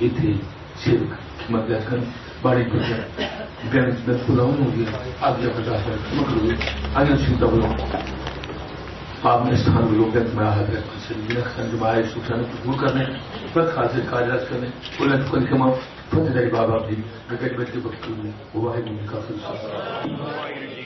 इथे सेवक मध्याकन बाड़ी व्यंजन पुलाव होगी आज्ञा प्रकाश मकरू अन्य चिंता बोलो आपने स्थान लोग में आहत संजमाए सुखान दूर करने पद खासिर कार्य करने उलट कल के माफ फतेह बाबा भी विवेक व्यक्ति वक्त वो है काफी